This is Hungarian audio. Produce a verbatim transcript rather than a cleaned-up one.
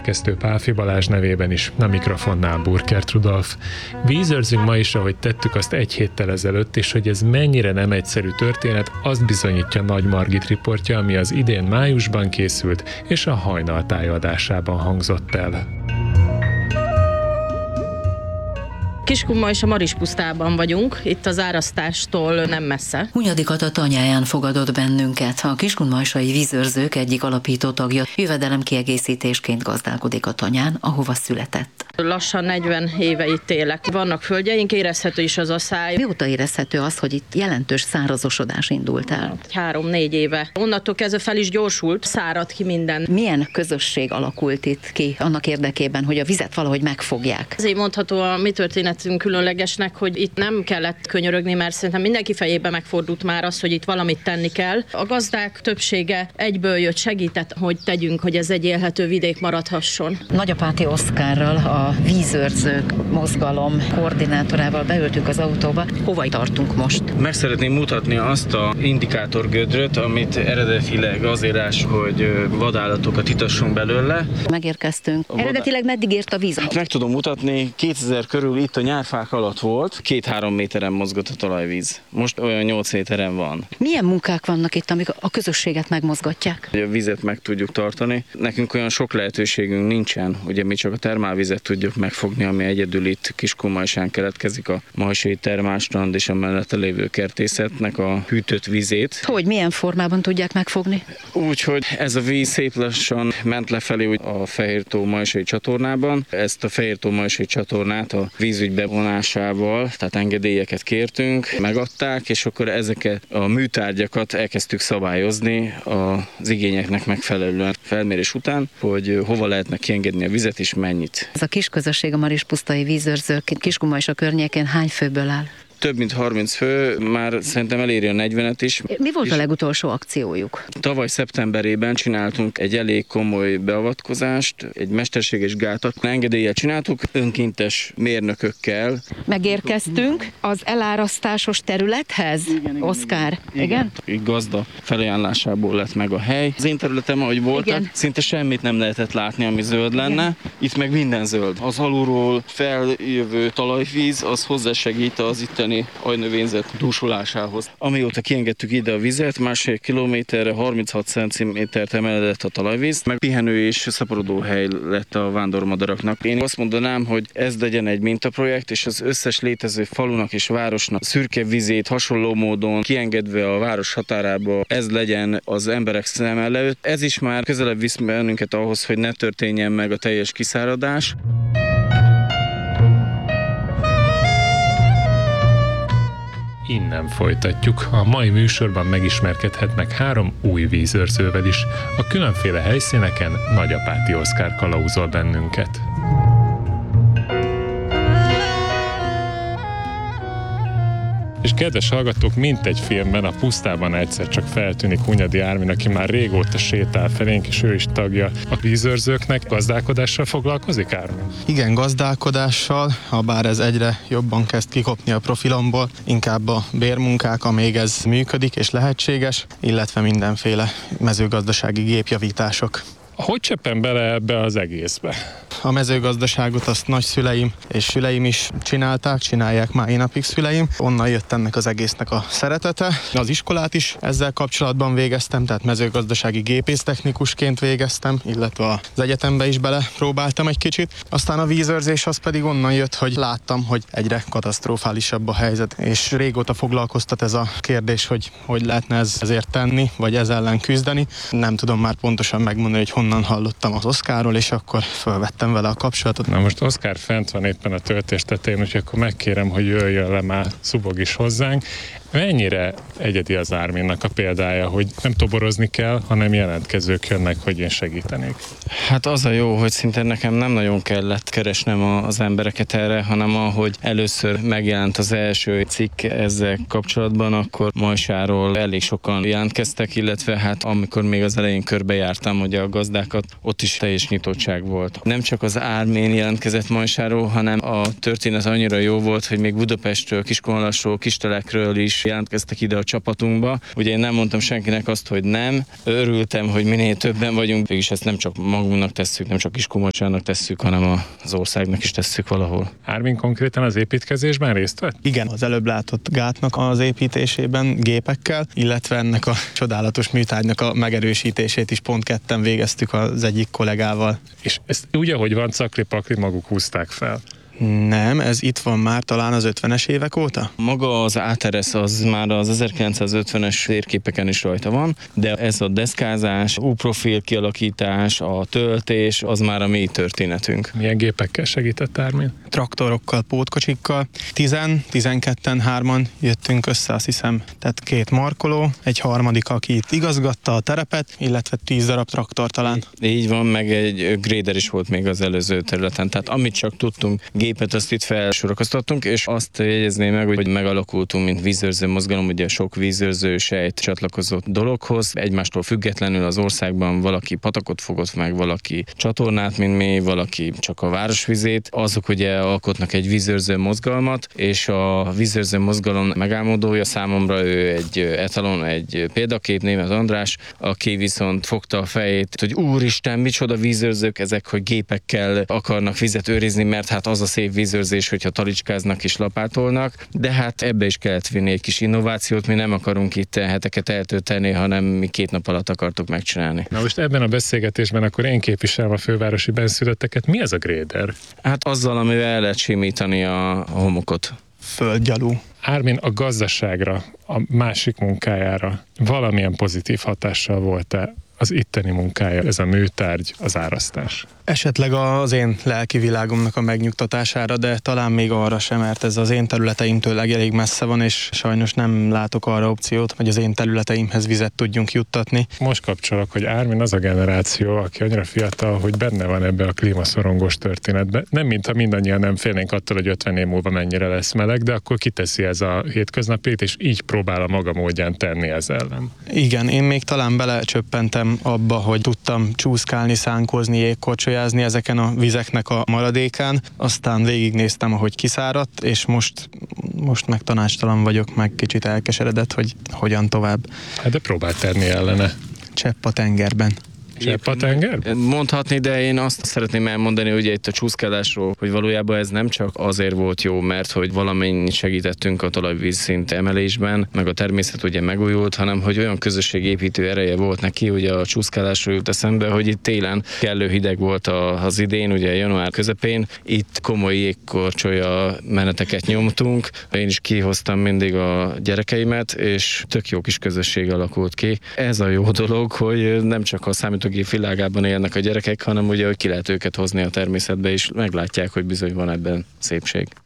szerkesztő Pálfi Balázs nevében is, a mikrofonnál Burkert Rudolf. Vízőrzünk ma is, ahogy tettük azt egy héttel ezelőtt, és hogy ez mennyire nem egyszerű történet, azt bizonyítja Nagy Margit riportja, ami az idén májusban készült, és a Hajnaltáj adásában hangzott el. Kiskunma és a Marispusztában vagyunk, itt az árasztástól nem messze. Hunyadi Kata tanyáján fogadott bennünket. A kiskunmajsai vízőrzők egyik alapító tagja jövedelemkiegészítésként gazdálkodik a tanyán, ahova született. Lassan negyven éve itt élek. Vannak földjeink, érezhető is az asszály. Mióta érezhető az, hogy itt jelentős szárazosodás indult el? Három-négy éve. Onnantól kezdve fel is gyorsult, szárad ki minden. Milyen közösség alakult itt ki annak érdekében, hogy a vizet valahogy megfogják? Ezért mondható a mi történetünk különlegesnek, hogy itt nem kellett könyörögni, mert szerintem mindenki fejébe megfordult már az, hogy itt valamit tenni kell. A gazdák többsége egyből jött, segített, hogy tegyünk, hogy ez egy élhető vidék maradhasson. Nagyapáti Oszkárral, a vízőrzők mozgalom koordinátorával beültünk az autóba. Hova tartunk most? Meg szeretném mutatni azt a indikátorgödröt, amit eredetileg azért ás, hogy vadállatokat itassunk belőle. Megérkeztünk. Eredetileg meddig ért a víz? Meg tudom mutatni, kétezer körül itt a nyárfák alatt volt, két-három méteren mozgott a talajvíz. Most olyan nyolc méteren van. Milyen munkák vannak itt, amik a közösséget megmozgatják? Hogy a vizet meg tudjuk tartani. Nekünk olyan sok lehetőségünk nincsen, ugye mi csak a termálvizet tudjuk megfogni, ami egyedül itt Kiskunmajsán keletkezik, a Majsai termálstrand és a mellette lévő kertészetnek a hűtött vizét. Hogy milyen formában tudják megfogni? Úgyhogy ez a víz szép lassan ment lefelé a Fehértó Majsai csatornában. Ezt a Fehértó Majsai csatornát a vízügy bevonásával, tehát engedélyeket kértünk, megadták, és akkor ezeket a műtárgyakat elkezdtük szabályozni az igényeknek megfelelően felmérés után, hogy hova lehetne kiengedni a vizet és mennyit. Ez a kis közösség, a Marispusztai vízőrzők Kiskunmajsa környékén hány főből áll? Több mint harminc fő, már szerintem eléri a negyvenet is. Mi volt a legutolsó akciójuk? Tavaly szeptemberében csináltunk egy elég komoly beavatkozást, egy mesterséges gátat. Engedéllyel csináltuk, önkéntes mérnökökkel. Megérkeztünk az elárasztásos területhez, Oszkár. Igen? Igen? Így gazda felajánlásából lett meg a hely. Az én területem, ahogy voltak, igen, szinte semmit nem lehetett látni, ami zöld lenne. Igen. Itt meg minden zöld. Az alulról feljövő talajvíz, az hozzásegít az itteni ajnövényzet dúsulásához. Amióta kiengedtük ide a vizet, másfél kilométerre harminchat centimétert emelkedett a talajvíz, meg pihenő és szaporodó hely lett a vándormadaraknak. Én azt mondanám, hogy ez legyen egy mintaprojekt, és az összes létező falunak és városnak szürke vizét hasonló módon kiengedve a város határába, ez legyen az emberek szem előtt. Ez is már közelebb visz bennünket ahhoz, hogy ne történjen meg a teljes kiszáradás. Innen folytatjuk. A mai műsorban megismerkedhetnek három új vízőrzővel is. A különféle helyszíneken Nagyapáti Oszkár kalauzol bennünket. És kedves hallgatók, mint egy filmben, a pusztában egyszer csak feltűnik Hunyadi Ármin, aki már régóta sétál felénk, és ő is tagja a vízőrzőknek. Gazdálkodással foglalkozik, Ármin? Igen, gazdálkodással, habár ez egyre jobban kezd kikopni a profilomból, inkább a bérmunkák, amíg ez működik és lehetséges, illetve mindenféle mezőgazdasági gépjavítások. Hogy cseppen bele ebbe az egészbe? A mezőgazdaságot azt nagyszüleim és szüleim is csinálták, csinálják mai napig szüleim. Onnan jött ennek az egésznek a szeretete. Az iskolát is ezzel kapcsolatban végeztem, tehát mezőgazdasági gépésztechnikusként végeztem, illetve az egyetembe is belepróbáltam egy kicsit. Aztán a vízőrzés az pedig onnan jött, hogy láttam, hogy egyre katasztrofálisabb a helyzet, és régóta foglalkoztat ez a kérdés, hogy hogy lehetne ez ezért tenni, vagy ez ellen küzdeni. Nem tudom már pontosan megmondani, hogy honnan hallottam az Oszkárról, és akkor felvettem vele a kapcsolatot. Na most Oszkár fent van éppen a töltés tetején, úgyhogy akkor megkérem, hogy jöjjön le már Szubog is hozzánk. Mennyire egyedi az Árminnak a példája, hogy nem toborozni kell, hanem jelentkezők jönnek, hogy én segítenék? Hát az a jó, hogy szinte nekem nem nagyon kellett keresnem az embereket erre, hanem ahogy először megjelent az első cikk ezzel kapcsolatban, akkor Majsáról elég sokan jelentkeztek, illetve hát amikor még az elején körbejártam, hogy a gazdákat, ott is teljes nyitottság volt. Nem csak az Ármin jelentkezett Majsáról, hanem a történet annyira jó volt, hogy még Budapestről, Kiskunhalasról, Kistelekről is is jelentkeztek ide a csapatunkba. Ugye én nem mondtam senkinek azt, hogy nem. Örültem, hogy minél többen vagyunk. Végülis ezt nem csak magunknak tesszük, nem csak Kiskunmajsának tesszük, hanem az országnak is tesszük valahol. Ármin konkrétan az építkezésben részt vett? Igen, az előbb látott gátnak az építésében gépekkel, illetve ennek a csodálatos műtárgynak a megerősítését is pont ketten végeztük az egyik kollégával. És ezt úgy, ahogy van, cakri-pakri maguk húzták fel. Nem, ez itt van már talán az ötvenes évek óta? Maga az áteresz az már az ezerkilencszázötvenes térképeken is rajta van, de ez a deszkázás, U-profil kialakítás, a töltés, az már a mi történetünk. Milyen gépekkel segített Ármin? Traktorokkal, pótkocsikkal. Tizen, tizenketten, hárman jöttünk össze, azt hiszem. Tehát két markoló, egy harmadik, aki itt igazgatta a terepet, illetve tíz darab traktor talán. Így van, meg egy gréder is volt még az előző területen. Tehát amit csak tudtunk, gépet azt itt felsorakoztattunk, és azt jegyezném meg, hogy megalakultunk, mint vízőrző mozgalom, ugye sok vízőrző sejt csatlakozott dologhoz. Egymástól függetlenül az országban valaki patakot fogott meg, valaki csatornát, mint mi, valaki csak a városvizét. Azok ugye alkotnak egy vízőrző mozgalmat, és a vízőrző mozgalom megálmodója számomra ő egy etalon, egy példakép, Németh András, aki viszont fogta a fejét, hogy úristen, micsoda vízőrzők ezek, hogy gépekkel akarnak vizet őrizni, mert hát az a szép vízőrzés, hogyha talicskáznak és lapátolnak, de hát ebbe is kellett vinni egy kis innovációt, mi nem akarunk itt heteket eltölteni, hanem mi két nap alatt akartuk megcsinálni. Na most ebben a beszélgetésben akkor én képviselem a fővárosi benszülötteket. Mi ez a gréder? Hát azzal, amivel el lehet simítani a homokot. Földgyalú. Ármin a gazdaságra, a másik munkájára valamilyen pozitív hatással volt-e az itteni munkája, ez a műtárgy, az árasztás? Esetleg az én lelki világomnak a megnyugtatására, de talán még arra sem, mert ez az én területeimtől elég messze van, és sajnos nem látok arra opciót, hogy az én területeimhez vizet tudjunk juttatni. Most kapcsolok, hogy Ármin az a generáció, aki annyira fiatal, hogy benne van ebbe a klímaszorongós történetbe. Nem mintha mindannyian nem félnénk attól, hogy ötven év múlva mennyire lesz meleg, de akkor kiteszi ez a hétköznapét, és így próbál a maga módján tenni ez ellen. Igen, én még talán belecsöppentem abba, hogy tudtam csúszkálni, szánkozni, jégkorcsolyázni ezeken a vizeknek a maradékán. Aztán végignéztem, ahogy kiszáradt, és most, most meg tanácstalan vagyok, meg kicsit elkeseredett, hogy hogyan tovább. Hát de próbál tenni ellene. Csepp a tengerben. Csepp a tenger? Mondhatni, de én azt szeretném elmondani, hogy itt a csúszkálásról, hogy valójában ez nem csak azért volt jó, mert hogy valamennyit segítettünk a talajvízszint emelésben, meg a természet ugye megújult, hanem hogy olyan közösségépítő ereje volt neki, hogy a csúszkálásról jut eszembe, hogy itt télen kellő hideg volt az idén, ugye január közepén, itt komoly jégkorcsolya meneteket nyomtunk, én is kihoztam mindig a gyerekeimet, és tök jó kis közösség alakult ki. Ez a jó dolog, hogy nem csak a számítógép világában élnek a gyerekek, hanem ugye, hogy ki lehet őket hozni a természetbe, és meglátják, hogy bizony van ebben szépség.